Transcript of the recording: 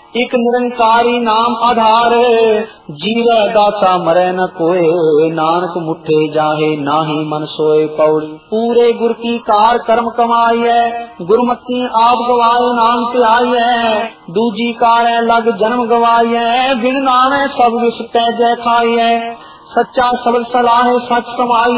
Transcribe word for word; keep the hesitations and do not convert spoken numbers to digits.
एक निरंकारी नाम आधार, जीव दाता मरे न कोय, नानक मुठे जाहे नाही मन सोए। पौड़ी पूरे गुर की कार कर्म कमाई है, गुरमती आप गवाए नाम ते आई है। दूजी कार लग जन्म गवाई है, बिन नामे सब विष पै जय खाई है। सच्चा सबल सलाह सच समाई